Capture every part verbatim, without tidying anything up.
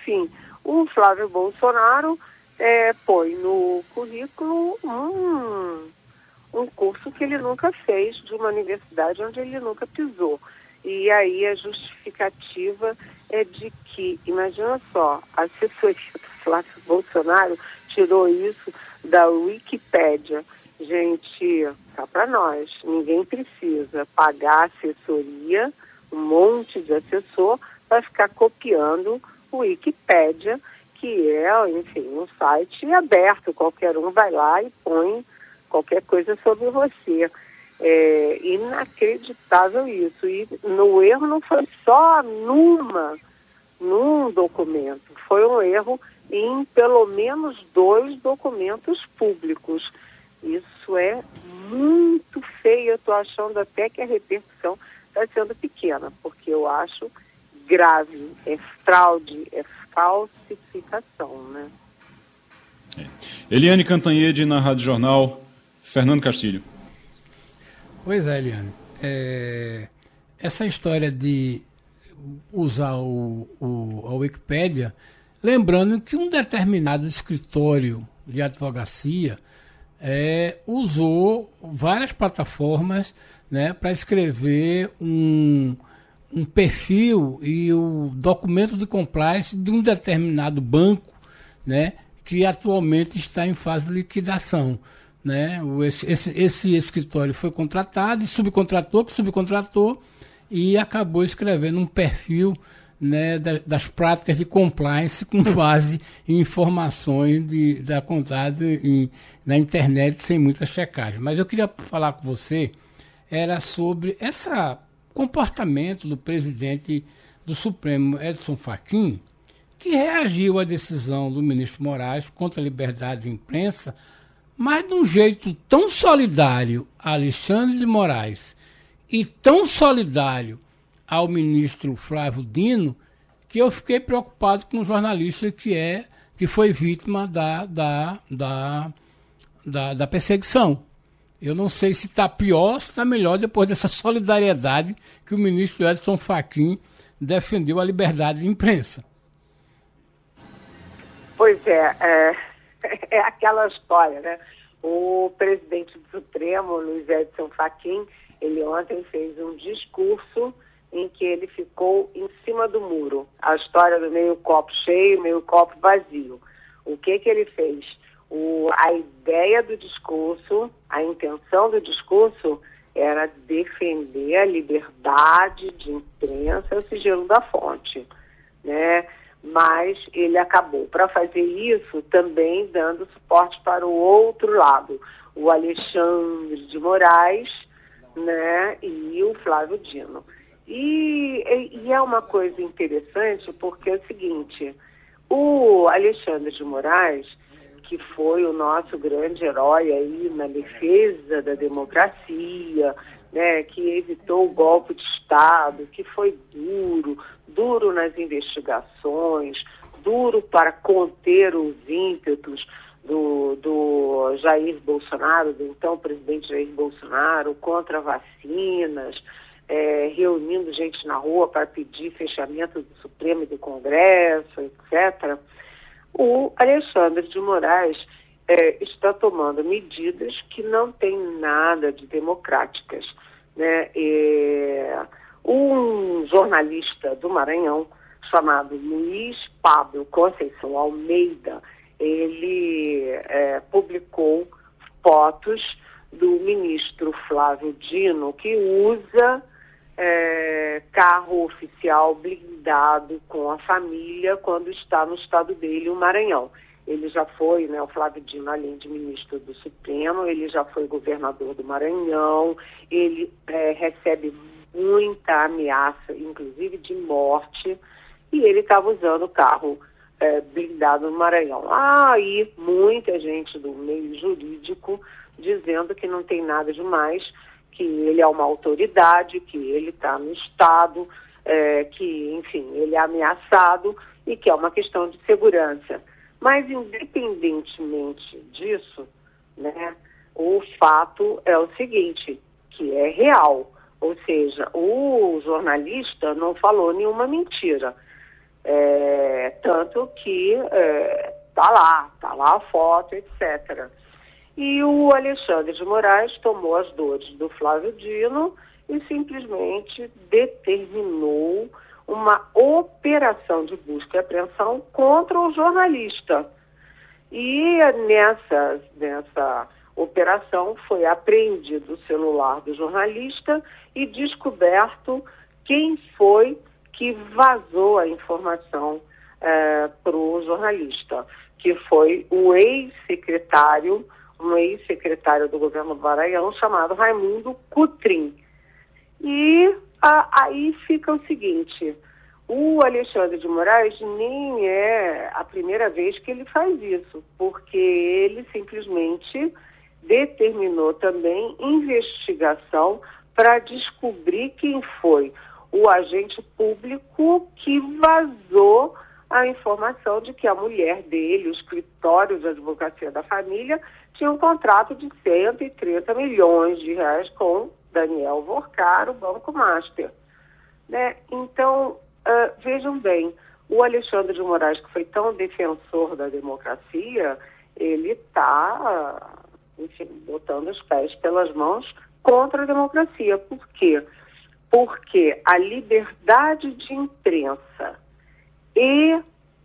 enfim, o Flávio Bolsonaro é, põe no currículo um, um curso que ele nunca fez, de uma universidade onde ele nunca pisou. E aí a justificativa é de que, imagina só, a assessoria do Flávio Bolsonaro tirou isso da Wikipédia. Gente, tá para nós, ninguém precisa pagar assessoria, um monte de assessor, para ficar copiando o Wikipédia, que é, enfim, um site aberto, qualquer um vai lá e põe qualquer coisa sobre você. É inacreditável isso. E no erro não foi só numa, num documento, foi um erro em pelo menos dois documentos públicos. Isso é muito feio. Eu estou achando até que a repercussão está sendo pequena, porque eu acho grave, é fraude, é falsificação, né? É. Eliane Cantanhede, na Rádio Jornal, Fernando Castilho. Pois é, Eliane. É, essa história de usar o, o, a Wikipédia, lembrando que um determinado escritório de advocacia é, usou várias plataformas, né, para escrever um, um perfil e o documento de compliance de um determinado banco, né, que atualmente está em fase de liquidação. Né? Esse, esse, esse escritório foi contratado e subcontratou, que subcontratou e acabou escrevendo um perfil, né, da, das práticas de compliance com base em informações de, da contada em, na internet sem muita checagem. Mas eu queria falar com você era sobre esse comportamento do presidente do Supremo, Edson Fachin, que reagiu à decisão do ministro Moraes contra a liberdade de imprensa, mas de um jeito tão solidário a Alexandre de Moraes e tão solidário ao ministro Flávio Dino, que eu fiquei preocupado com um jornalista que, é, que foi vítima da, da, da, da, da perseguição. Eu não sei se está pior ou se está melhor depois dessa solidariedade que o ministro Edson Fachin defendeu a liberdade de imprensa. Pois é, é... É aquela história, né? O presidente do Supremo, Luiz Edson Fachin, ele ontem fez um discurso em que ele ficou em cima do muro. A história do meio copo cheio, meio copo vazio. O que que ele fez? O, a ideia do discurso, a intenção do discurso era defender a liberdade de imprensa, o sigilo da fonte, né? Mas ele acabou, para fazer isso, também dando suporte para o outro lado, o Alexandre de Moraes, né, e o Flávio Dino. E, e é uma coisa interessante, porque é o seguinte, o Alexandre de Moraes, que foi o nosso grande herói aí na defesa da democracia, né, que evitou o golpe de Estado, que foi duro, duro nas investigações, duro para conter os ímpetos do, do Jair Bolsonaro, do então presidente Jair Bolsonaro, contra vacinas, é, reunindo gente na rua para pedir fechamento do Supremo e do Congresso, etcétera. O Alexandre de Moraes é, está tomando medidas que não têm nada de democráticas, né? É, um jornalista do Maranhão, chamado Luiz Pablo Conceição Almeida, ele é, publicou fotos do ministro Flávio Dino, que usa é, carro oficial blindado com a família quando está no estado dele, o Maranhão. Ele já foi, né, o Flávio Dino, além de ministro do Supremo, ele já foi governador do Maranhão, ele é, recebe muita ameaça, inclusive de morte, e ele estava usando o carro é, blindado no Maranhão. Ah, e muita gente do meio jurídico dizendo que não tem nada demais, que ele é uma autoridade, que ele está no Estado, é, que, enfim, ele é ameaçado e que é uma questão de segurança. Mas, independentemente disso, né, o fato é o seguinte, que é real. Ou seja, o jornalista não falou nenhuma mentira. É, tanto que está lá, está lá a foto, etcétera. E o Alexandre de Moraes tomou as dores do Flávio Dino e simplesmente determinou uma operação de busca e apreensão contra o jornalista. E nessa, nessa operação foi apreendido o celular do jornalista e descoberto quem foi que vazou a informação é, para o jornalista, que foi o ex-secretário, um ex-secretário do governo do Maranhão chamado Raimundo Cutrim. E a, aí fica o seguinte, o Alexandre de Moraes nem é a primeira vez que ele faz isso, porque ele simplesmente determinou também investigação para descobrir quem foi o agente público que vazou a informação de que a mulher dele, o escritório de advocacia da família, tinha um contrato de cento e trinta milhões de reais com Daniel Vorcar, o Banco Master. Né? Então, uh, vejam bem, o Alexandre de Moraes, que foi tão defensor da democracia, ele está, enfim, botando os pés pelas mãos contra a democracia. Por quê? Porque a liberdade de imprensa e,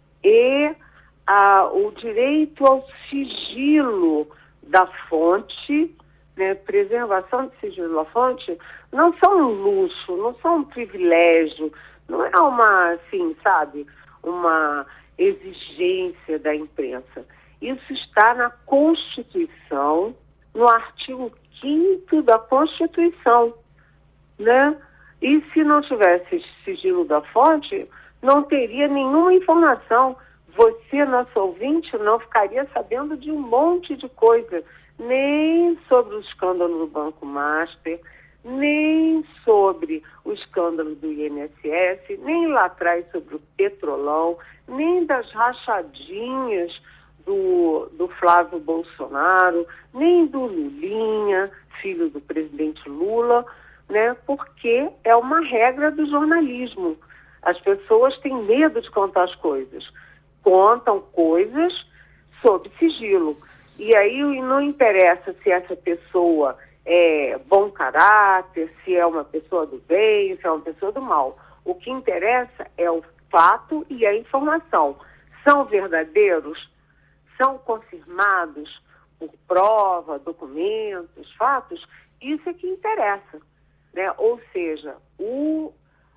e a, o direito ao sigilo da fonte, né, preservação do sigilo da fonte, não são um luxo, não são um privilégio, não é uma, assim, sabe, uma exigência da imprensa. Isso está na Constituição, no artigo quinto da Constituição, né? E se não tivesse sigilo da fonte, não teria nenhuma informação. Você, nosso ouvinte, não ficaria sabendo de um monte de coisa, nem sobre o escândalo do Banco Master, nem sobre o escândalo do I N S S, nem lá atrás sobre o Petrolão, nem das rachadinhas do, do Flávio Bolsonaro, nem do Lulinha, filho do presidente Lula, né? Porque é uma regra do jornalismo. As pessoas têm medo de contar as coisas. Contam coisas sob sigilo. E aí não interessa se essa pessoa é bom caráter, se é uma pessoa do bem, se é uma pessoa do mal. O que interessa é o fato e a informação. São verdadeiros? São confirmados por prova, documentos, fatos? Isso é que interessa. Né? Ou seja, o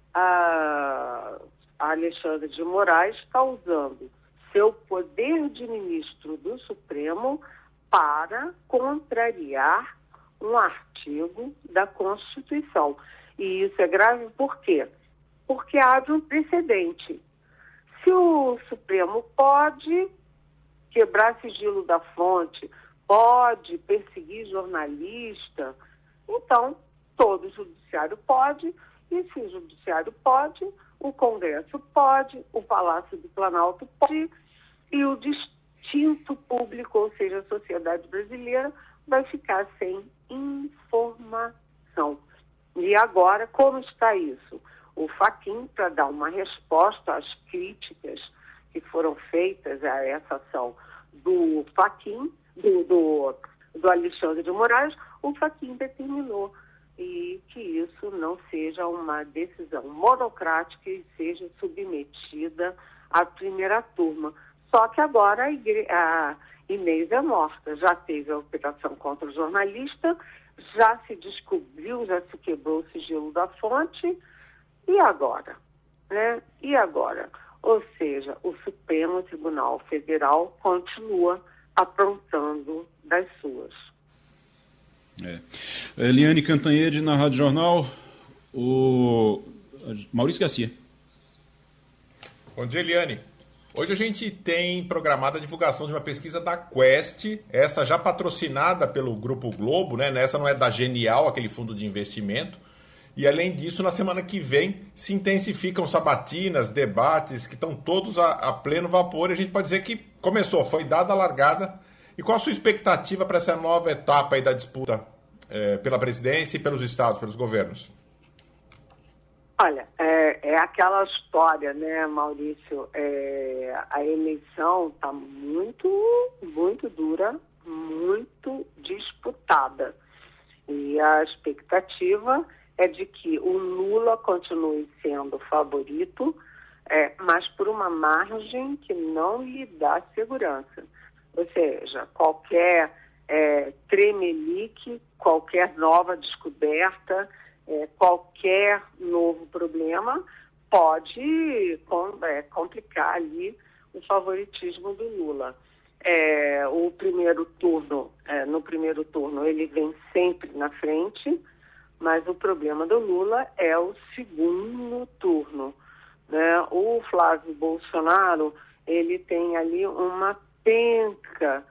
a, a Alexandre de Moraes está usando seu poder de ministro do Supremo para contrariar um artigo da Constituição. E isso é grave por quê? Porque abre um precedente. Se o Supremo pode quebrar sigilo da fonte, pode perseguir jornalista, então todo o judiciário pode, e se o judiciário pode, o Congresso pode, o Palácio do Planalto pode, e o distinto público, ou seja, a sociedade brasileira, vai ficar sem informação. E agora, como está isso? O Fachin, para dar uma resposta às críticas que foram feitas a essa ação do Fachin, do, do, do Alexandre de Moraes, o Fachin determinou e que isso não seja uma decisão monocrática e seja submetida à primeira turma. Só que agora a, igre... a Inês é morta, já teve a operação contra o jornalista, já se descobriu, já se quebrou o sigilo da fonte, e agora? Né? E agora? Ou seja, o Supremo Tribunal Federal continua aprontando das suas. É. Eliane Cantanhede na Rádio Jornal, o Maurício Garcia. Bom dia, Eliane. Hoje a gente tem programada a divulgação de uma pesquisa da Quest, essa já patrocinada pelo Grupo Globo, né? Essa não é da Genial, aquele fundo de investimento. E além disso, na semana que vem se intensificam sabatinas, debates, que estão todos a, a pleno vapor. E a gente pode dizer que começou, foi dada a largada. E qual a sua expectativa para essa nova etapa aí da disputa é, pela presidência e pelos estados, pelos governos? Olha, é, é aquela história, né, Maurício? É, a eleição está muito, muito dura, muito disputada. E a expectativa é de que o Lula continue sendo favorito, é, mas por uma margem que não lhe dá segurança. Ou seja, qualquer é, tremelique, qualquer nova descoberta, é, qualquer novo problema pode com, é, complicar ali o favoritismo do Lula. É, o primeiro turno, é, no primeiro turno ele vem sempre na frente, mas o problema do Lula é o segundo turno, né? O Flávio Bolsonaro, ele tem ali uma penca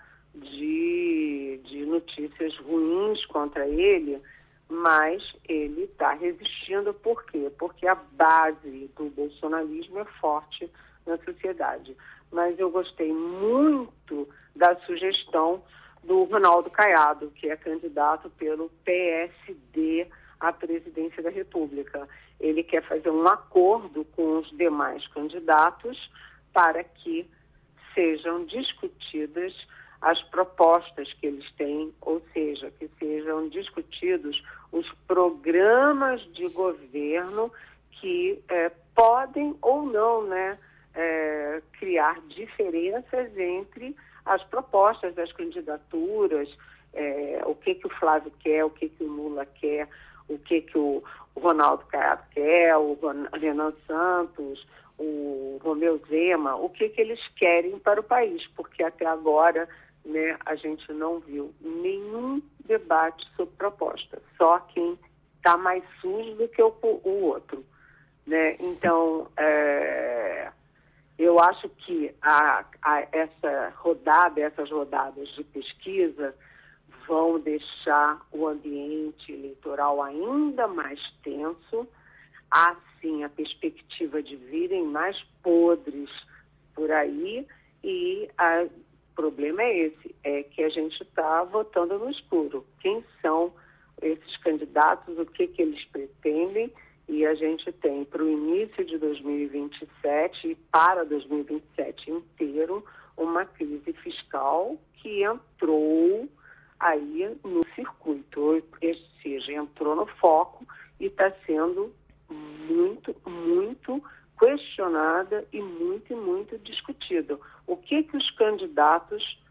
de, de notícias ruins contra ele, mas ele está resistindo. Por quê? Porque a base do bolsonarismo é forte na sociedade. Mas eu gostei muito da sugestão do Ronaldo Caiado, que é candidato pelo P S D à presidência da República. Ele quer fazer um acordo com os demais candidatos para que sejam discutidas as propostas que eles têm, ou seja, que sejam discutidos os programas de governo que é, podem ou não, né, é, criar diferenças entre as propostas das candidaturas, é, o que, que o Flávio quer, o que, que o Lula quer, o que, que o, o Ronaldo Caiado quer, o Renan Santos, o Romeu Zema, o que, que eles querem para o país, porque até agora, né, a gente não viu nenhum debate sobre proposta, só quem está mais sujo do que o, o outro, né? Então, é, eu acho que a, a, essa rodada, essas rodadas de pesquisa vão deixar o ambiente eleitoral ainda mais tenso. Há, sim, a perspectiva de virem mais podres por aí, e a, o problema é esse, é que a gente está votando no escuro. Quem são esses candidatos, o que, que eles pretendem, e a gente tem para o início de dois mil e vinte e sete e para dois mil e vinte e sete inteiro uma crise fiscal que entrou aí no circuito, ou seja, entrou no foco e está sendo muito, muito questionada e muito, muito discutido. O que que os candidatos